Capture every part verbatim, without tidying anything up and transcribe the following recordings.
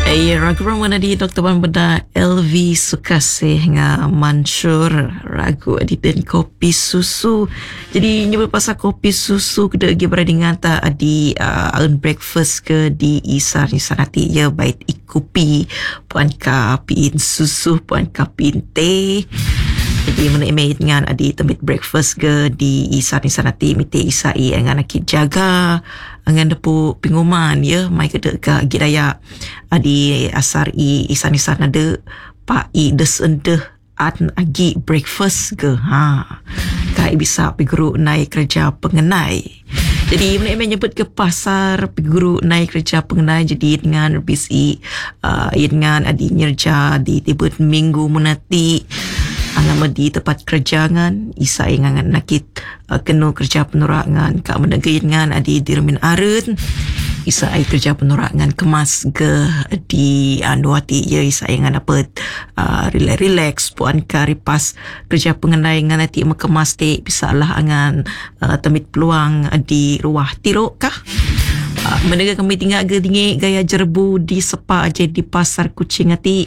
Ya, ragu ramana di Doktor Ban Benda L V Sukasih nga Mansur ragu di dan kopi susu. Jadi nyebut pasal kopi susu kita lagi beradingan ta di uh, earn breakfast ke di isar ni sanati ya baik ikupi puan kapin susu puan kapin teh. Jadi mana imej dengan adi tempat breakfast ke di isar ni sanati mite isai dengan nak jaga dengan depu pinguman ya mai kedek ka gidaya adi asar i isar ni sana de pa i desendeh an agi breakfast ke ha kai bisa piguru naik kerja pengenai. Jadi mana imej nyebut ke pasar piguru naik kerja pengenai jadi dengan bisi uh, dengan adi nyerja di tibut minggu menati angan di tempat kerja ngan isa ingan nakit uh, kena kerja penerangan ka menegay ngan adi dirmin arun isa ai kerja penerangan kemas ke di anduati ya isa ingan dapat uh, relax relax puan ka ripas kerja pengenai ngan nanti mekemas te bisa lah angan uh, temit peluang uh, di ruah tirok kah uh, menegay kami tinggal ke tinggi gaya jerbu di sepa aja di pasar kucing ati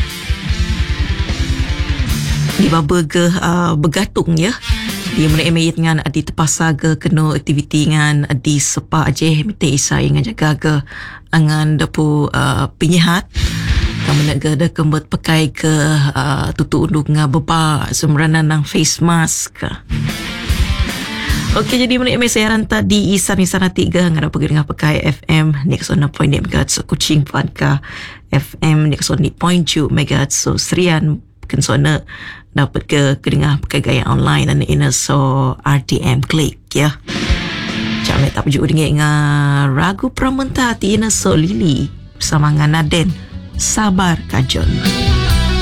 di baba ke uh, bergatung ya di mana emayit dengan di terpaksa ke kena aktiviti dengan di sepa aja minta isa dengan jaga ke angan depu uh, penyihat kamu nak ke dah kembut pakai ke uh, tutup undung dengan beba semeranan nang face mask ke. Okey, jadi mana emay siaran tadi Isan Isana tiga ngada pergi dengan pakai F M ni kesona point eight megahertz kucing panka F M ni kesona point two megahertz so serian kensona dapat ke kedengar pakai gaya online dan ina so R T M klik ya. Jangan tak pergi dengan ragu pramenta tina so Lili bersama dengan Naden Sabar Kajon.